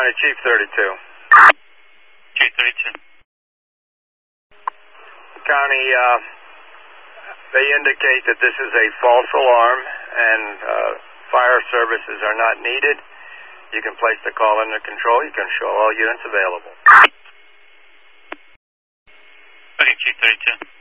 County, Chief 32. Chief 32. County, they indicate that this is a false alarm and fire services are not needed. You can place the call under control. You can show all units available. Okay, Chief 32.